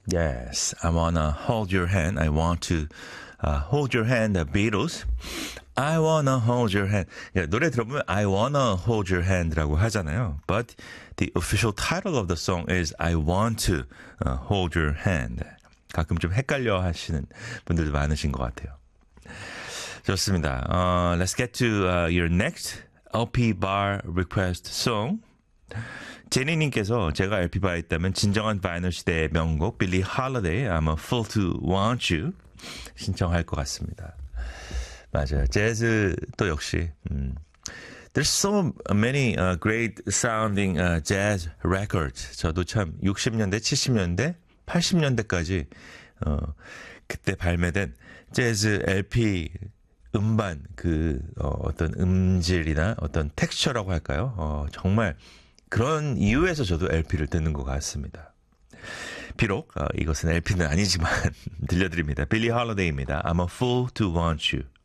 Yes, I wanna hold your hand. I want to hold your hand. The Beatles. I wanna hold your hand. 예, 노래 들어보면 I wanna hold your hand라고 하잖아요. But the official title of the song is I want to hold your hand. 가끔 좀 헷갈려 하시는 분들도 많으신 것 같아요. 좋습니다. Let's get to your next LP bar request song. 제니님께서 제가 LP 바에 있다면 진정한 바이널 시대의 명곡 빌리 할리데이 I'm a fool to want you 신청할 것 같습니다. 맞아요. 재즈 또 역시 There's so many great sounding jazz records. 저도 참 60년대, 70년대, 80년대까지 그때 발매된 재즈 LP 음반 어떤 음질이나 어떤 텍스처라고 할까요? 정말 그런 이유에서 저도 LP를 듣는 것 같습니다. 비록 이것은 LP는 아니지만 들려드립니다. 빌리 할리데이입니다. I'm a fool to want you.